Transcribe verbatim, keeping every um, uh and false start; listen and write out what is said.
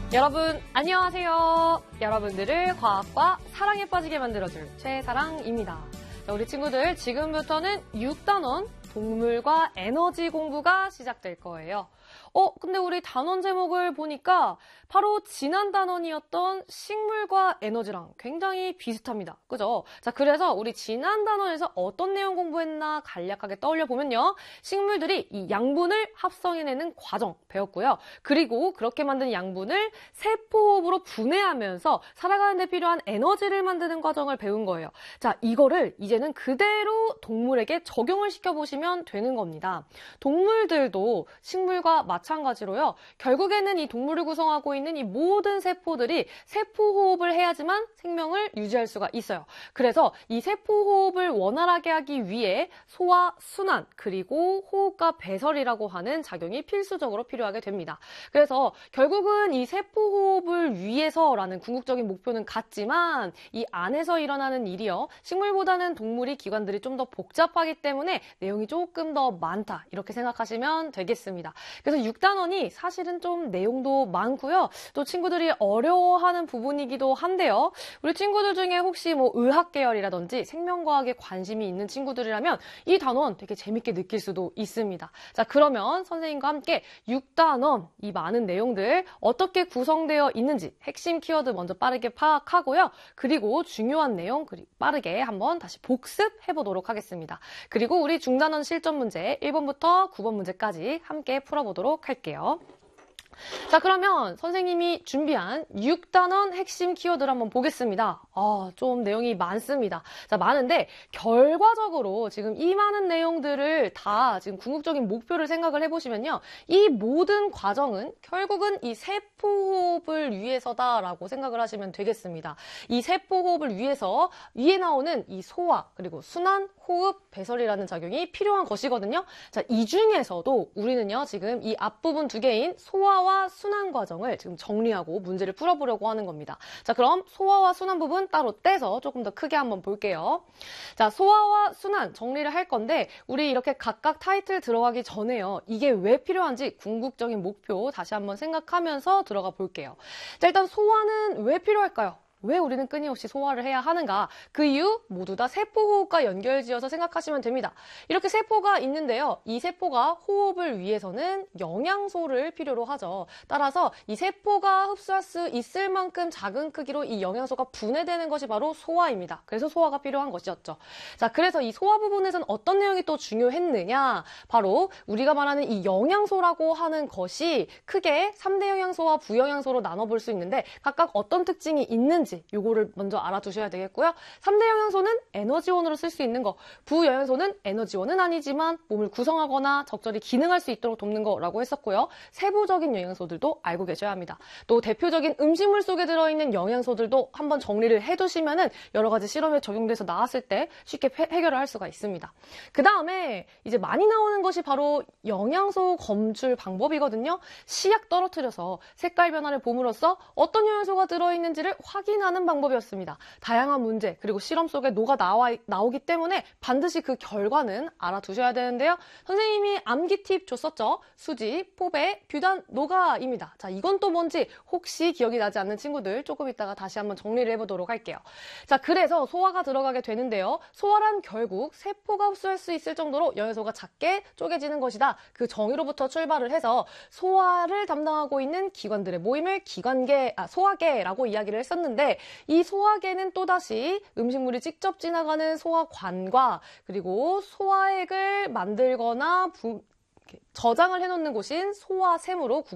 여러분 안녕하세요. 여러분들을 과학과 사랑에 빠지게 만들어줄 최사랑입니다. 자, 우리 친구들 지금부터는 육 단원 동물과 에너지 공부가 시작될 거예요. 어, 근데 우리 단원 제목을 보니까 바로 지난 단원이었던 식물과 에너지랑 굉장히 비슷합니다. 그죠? 자, 그래서 우리 지난 단원에서 어떤 내용 공부했나 간략하게 떠올려 보면요. 식물들이 이 양분을 합성해내는 과정 배웠고요. 그리고 그렇게 만든 양분을 세포호흡으로 분해하면서 살아가는 데 필요한 에너지를 만드는 과정을 배운 거예요. 자, 이거를 이제는 그대로 동물에게 적용을 시켜보시면 되는 겁니다. 동물들도 식물과 마찬가지로요. 결국에는 이 동물을 구성하고 있는 이 모든 세포들이 세포호흡을 해야지만 생명을 유지할 수가 있어요. 그래서 이 세포호흡을 원활하게 하기 위해 소화, 순환, 그리고 호흡과 배설이라고 하는 작용이 필수적으로 필요하게 됩니다. 그래서 결국은 이 세포호흡을 위해서라는 궁극적인 목표는 같지만 이 안에서 일어나는 일이요. 식물보다는 동물이 기관들이 좀 더 복잡하기 때문에 내용이 조금 더 많다. 이렇게 생각하시면 되겠습니다. 그래서 육 단원이 사실은 좀 내용도 많고요. 또 친구들이 어려워하는 부분이기도 한데요. 우리 친구들 중에 혹시 뭐 의학 계열이라든지 생명과학에 관심이 있는 친구들이라면 이 단원 되게 재밌게 느낄 수도 있습니다. 자, 그러면 선생님과 함께 육 단원 이 많은 내용들 어떻게 구성되어 있는지 핵심 키워드 먼저 빠르게 파악하고요. 그리고 중요한 내용 빠르게 한번 다시 복습해 보도록 하겠습니다. 그리고 우리 중단원 실전 문제 일 번부터 구 번 문제까지 함께 풀어보도록 할게요. 자, 그러면 선생님이 준비한 육 단원 핵심 키워드를 한번 보겠습니다. 아, 좀 내용이 많습니다. 자, 많은데 결과적으로 지금 이 많은 내용들을 다 지금 궁극적인 목표를 생각을 해보시면요. 이 모든 과정은 결국은 이 세포호흡을 위해서다라고 생각을 하시면 되겠습니다. 이 세포호흡을 위해서 위에 나오는 이 소화, 그리고 순환, 호흡, 배설이라는 작용이 필요한 것이거든요. 자, 이 중에서도 우리는요, 지금 이 앞부분 두 개인 소화와 순환 과정을 지금 정리하고 문제를 풀어보려고 하는 겁니다. 자, 그럼 소화와 순환 부분 따로 떼서 조금 더 크게 한번 볼게요. 자, 소화와 순환 정리를 할 건데 우리 이렇게 각각 타이틀 들어가기 전에요. 이게 왜 필요한지 궁극적인 목표 다시 한번 생각하면서 들어가 볼게요. 자, 일단 소화는 왜 필요할까요? 왜 우리는 끊임없이 소화를 해야 하는가? 그 이유 모두 다 세포호흡과 연결지어서 생각하시면 됩니다. 이렇게 세포가 있는데요. 이 세포가 호흡을 위해서는 영양소를 필요로 하죠. 따라서 이 세포가 흡수할 수 있을 만큼 작은 크기로 이 영양소가 분해되는 것이 바로 소화입니다. 그래서 소화가 필요한 것이었죠. 자, 그래서 이 소화 부분에서는 어떤 내용이 또 중요했느냐? 바로 우리가 말하는 이 영양소라고 하는 것이 크게 삼 대 영양소와 부영양소로 나눠볼 수 있는데 각각 어떤 특징이 있는지 요거를 먼저 알아두셔야 되겠고요. 삼 대 영양소는 에너지원으로 쓸 수 있는 거, 부영양소는 에너지원은 아니지만 몸을 구성하거나 적절히 기능할 수 있도록 돕는 거라고 했었고요. 세부적인 영양소들도 알고 계셔야 합니다. 또 대표적인 음식물 속에 들어있는 영양소들도 한번 정리를 해두시면은 여러 가지 실험에 적용돼서 나왔을 때 쉽게 해, 해결을 할 수가 있습니다. 그 다음에 이제 많이 나오는 것이 바로 영양소 검출 방법이거든요. 시약 떨어뜨려서 색깔 변화를 봄으로써 어떤 영양소가 들어있는지를 확인 하는 방법이었습니다. 다양한 문제 그리고 실험 속에 녹아 나와, 나오기 때문에 반드시 그 결과는 알아두셔야 되는데요. 선생님이 암기 팁 줬었죠. 수지, 포배, 뷰단, 노가입니다. 자, 이건 또 뭔지 혹시 기억이 나지 않는 친구들 조금 이따가 다시 한번 정리를 해보도록 할게요. 자, 그래서 소화가 들어가게 되는데요. 소화란 결국 세포가 흡수할 수 있을 정도로 영양소가 작게 쪼개지는 것이다. 그 정의로부터 출발을 해서 소화를 담당하고 있는 기관들의 모임을 기관계, 아, 소화계라고 이야기를 했었는데 이 소화계는 또다시 음식물이 직접 지나가는 소화관과 그리고 소화액을 만들거나 부, 저장을 해놓는 곳인 소화샘으로